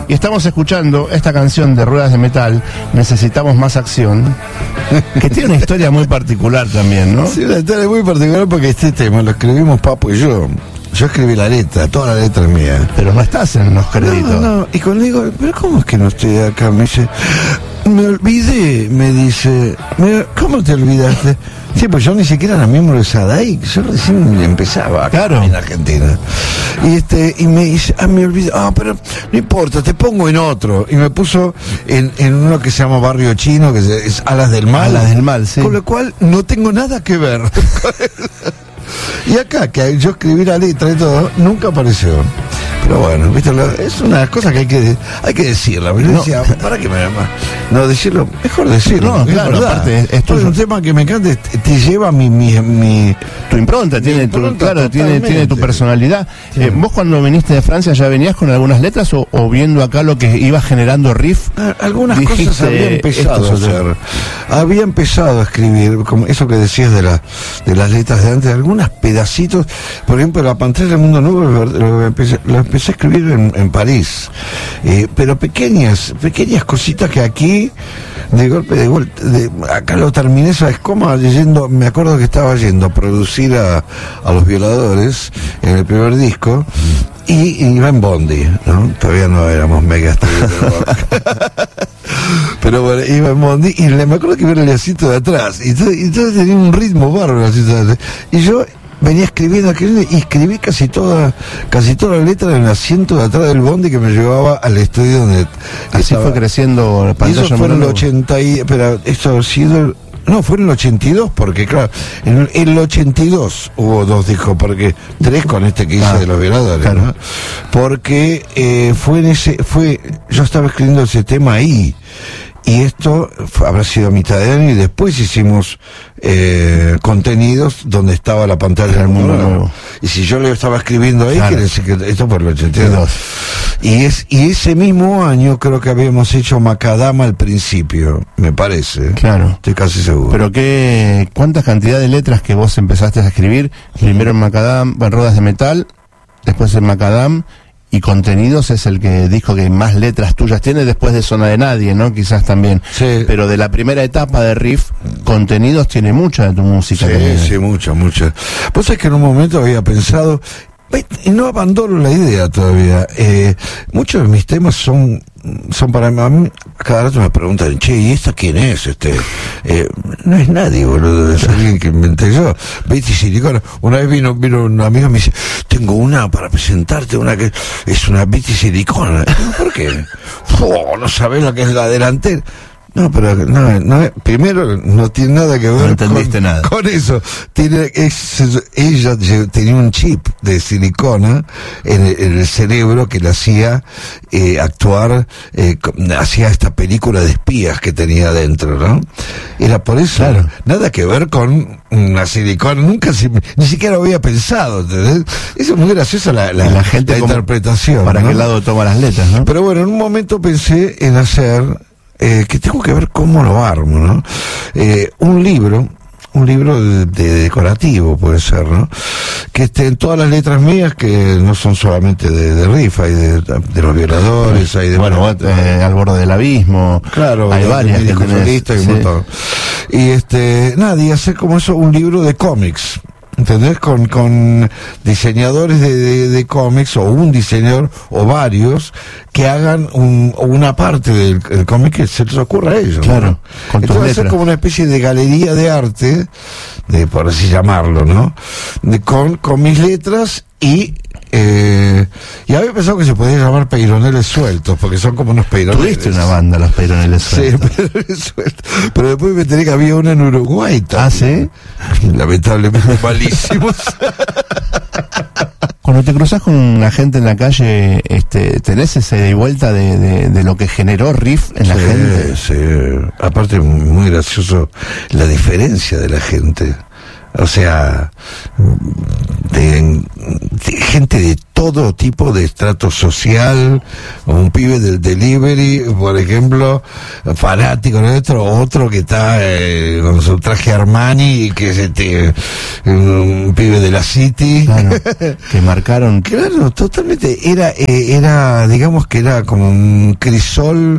Y estamos escuchando esta canción de Ruedas de Metal, Necesitamos Más Acción, que tiene una historia muy particular también, ¿no? Sí, una historia muy particular porque este tema lo escribimos Papo y yo. Yo escribí la letra, toda la letra es mía. Pero no estás en los créditos. No, y cuando digo, ¿pero cómo es que no estoy acá? Me dice, me olvidé, me dice, ¿cómo te olvidaste? Sí, pues yo ni siquiera era miembro de Sadaic, yo recién empezaba acá, claro, en Argentina. Y me dice, me olvidé, pero no importa, te pongo en otro. Y me puso en uno que se llama Barrio Chino, que es Alas del Mal. Alas del Mal, sí. Con lo cual no tengo nada que ver. Y acá, que yo escribí la letra y todo, nunca apareció. Pero bueno, ¿viste? Es una de las cosas que hay que decirla. No. Decía, ¿para qué me llamas? No, decirlo, mejor decirlo. No, claro, verdad. Aparte, esto es un tema que me encanta, te lleva tu impronta, tiene tu personalidad. Sí. ¿Vos cuando viniste de Francia ya venías con algunas letras o viendo acá lo que iba generando Riff? Algunas cosas había empezado a hacer. Había empezado a escribir, como eso que decías de las letras de antes, algunos pedacitos. Por ejemplo, La Pantera del Mundo Nuevo lo empecé a escribir en París. Pero pequeñas cositas que aquí, de golpe, acá lo terminé, ¿sabes cómo? Leyendo, me acuerdo que estaba yendo a producir a Los Violadores en el primer disco. Y iba en Bondi, ¿no? Todavía no éramos mega estrellas. Pero bueno, iba en Bondi y me acuerdo que iba en el asiento de atrás. Y entonces tenía un ritmo bárbaro el asiento de atrás. Y yo venía escribiendo y escribí casi toda la letra en el asiento de atrás del Bondi que me llevaba al estudio donde así estaba. Fue creciendo la pantalla. Y eso fue en el 80 pero esto ha sido... No, fue en el 82, porque claro, en el 82 hubo 2 discos, porque 3 con este que hice de Los Violadores, claro. ¿No? Porque yo estaba escribiendo ese tema ahí, y esto habrá sido a mitad de año, y después hicimos Contenidos, donde estaba La Pantalla del Mundo Nuevo. Y si yo lo estaba escribiendo ahí, quiere decir que esto fue el 82. Y ese mismo año creo que habíamos hecho Macadam al principio, me parece. Claro. Estoy casi seguro. Pero ¿cuánta cantidad de letras que vos empezaste a escribir? Primero en Macadam, en Ruedas de Metal, después en Macadam, y Contenidos es el disco que más letras tuyas tiene, después de Zona de Nadie, ¿no? Quizás también. Sí. Pero de la primera etapa de Riff, Contenidos tiene mucha de tu música. Sí, mucha. Vos sabés que en un momento había pensado, y no abandono la idea todavía, muchos de mis temas son para mí, cada rato me preguntan, che, ¿y esta quién es? No es nadie, boludo, es alguien que inventé yo. Betty Silicona. Una vez vino un amigo y me dice, tengo una para presentarte, una que es una Betty Silicona. ¿Por qué? No sabés lo que es la delantera. No, pero no, primero no tiene nada que ver con eso. Ella tenía un chip de silicona en el cerebro que le hacía actuar, hacía esta película de espías que tenía adentro, ¿no? Era por eso, claro. Nada que ver con una silicona, ni siquiera había pensado, ¿entendés? Eso es muy gracioso la gente, la interpretación. Para ¿no? qué lado toma las letras, ¿no? Pero bueno, en un momento pensé en hacer... que tengo que ver cómo lo armo, ¿no? Un libro de decorativo puede ser, ¿no? Que estén todas las letras mías, que no son solamente de Riff, hay de Los Violadores, hay de... Bueno, Al Borde del Abismo, claro, hay varias que tenés, y un montón. Y hacer como eso un libro de cómics, ¿entendés? Con diseñadores de cómics, o un diseñador, o varios, que hagan una parte del cómic que se les ocurra a ellos. Claro, ¿no? con tus Entonces es como una especie de galería de arte, por así llamarlo, ¿no? Con mis letras y había pensado que se podía llamar Peironeles Sueltos, porque son como unos peironeles. Tuviste una banda, Los Peironeles Sueltos. Sí, Peironeles Sueltos. Pero después me enteré que había una en Uruguay también. ¿Ah, sí? Lamentablemente malísimos. Cuando te cruzas con una gente en la calle, ¿tenés ese de vuelta de lo que generó Riff en la gente? Sí, aparte muy gracioso la diferencia de la gente. O sea, gente de todo tipo de estrato social, un pibe del delivery, por ejemplo, fanático nuestro, otro que está con su traje Armani, que es un pibe de la City. Claro, que marcaron. Claro, totalmente. Era, digamos que era como un crisol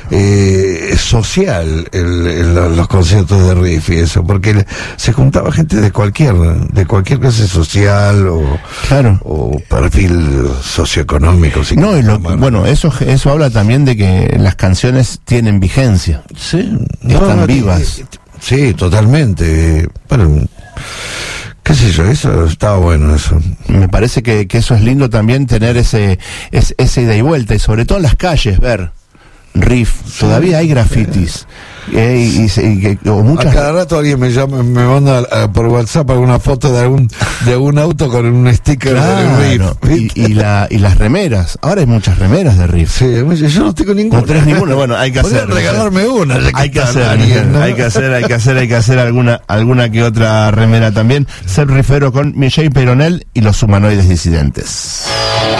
social los conciertos de Riff y eso, porque se juntaba gente de cualquier clase social o perfil socioeconómico. No, bueno, eso habla también de que las canciones tienen vigencia. Sí, están vivas. Sí, totalmente. Bueno, qué sé yo, eso estaba bueno, eso. Me parece que eso es lindo también, tener ese ida y vuelta, y sobre todo en las calles ver Riff. Todavía hay grafitis. O muchas... A cada rato alguien me llama, me manda por WhatsApp alguna foto de un auto con un sticker de Riff. Y las remeras. Ahora hay muchas remeras de Riff. Sí, yo no tengo ninguna. No tenés ninguna. Bueno, hay que hacer. Regalarme una. Hay que hacer alguna que otra remera también. Ser rifero con Michelle Peyronel y los humanoides disidentes.